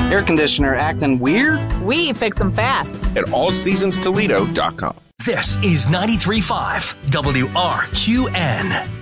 Air conditioner acting weird? We fix them fast. At allseasonstoledo.com. This is 93.5 WRQN.